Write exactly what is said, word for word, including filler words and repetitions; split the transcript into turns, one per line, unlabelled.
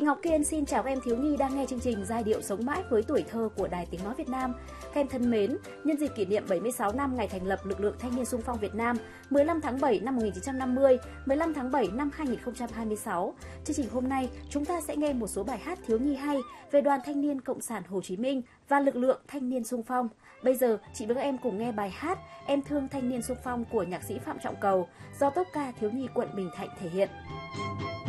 Ngọc Kiên xin chào các em thiếu nhi đang nghe chương trình Giai điệu sống mãi với tuổi thơ của Đài Tiếng nói Việt Nam. Các em thân mến, nhân dịp kỷ niệm bảy mươi sáu năm ngày thành lập lực lượng Thanh niên xung phong Việt Nam, mười lăm tháng bảy năm một nghìn chín trăm năm mươi, mười lăm tháng bảy năm hai nghìn không trăm hai mươi sáu, chương trình hôm nay chúng ta sẽ nghe một số bài hát thiếu nhi hay về Đoàn Thanh niên Cộng sản Hồ Chí Minh và lực lượng Thanh niên xung phong. Bây giờ, chị với các em cùng nghe bài hát Em thương Thanh niên xung phong của nhạc sĩ Phạm Trọng Cầu do tốp ca thiếu nhi quận Bình Thạnh thể hiện.